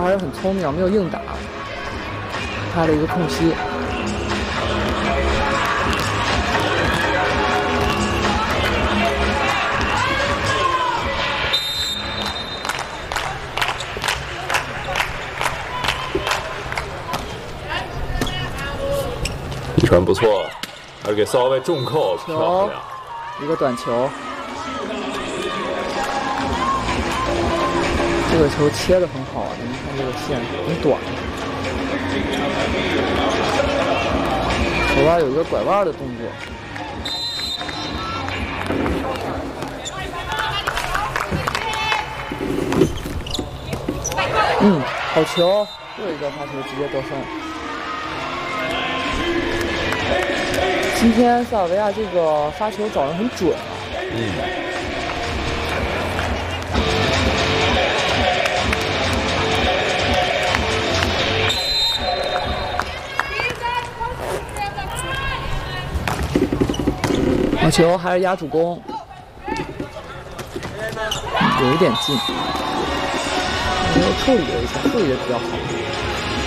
还是很聪明，没有硬打，他的一个空隙。 一传不错，而给骚位重扣，漂亮！ 一个短球，这个球切得很好啊！你看这个线很短，手腕有一个拐弯的动作。好球！又一个发球直接得分。今天塞尔维亚这个发球找人很准啊。好球，还是压主攻，有一点近，处理了一下，处理的比较好。